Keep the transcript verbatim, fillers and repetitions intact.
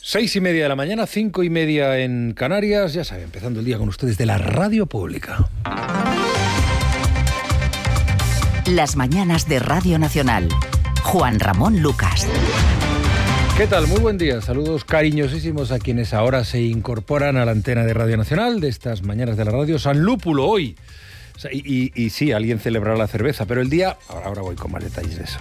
Seis y media de la mañana, cinco y media en Canarias. Ya saben, empezando el día con ustedes de la Radio Pública. Las mañanas de Radio Nacional. Juan Ramón Lucas. ¿Qué tal? Muy buen día. Saludos cariñosísimos a quienes ahora se incorporan a la antena de Radio Nacional de estas mañanas de la radio. San Lúpulo hoy. Y, y, y sí, alguien celebrará la cerveza, pero el día... Ahora, ahora voy con más detalles de eso.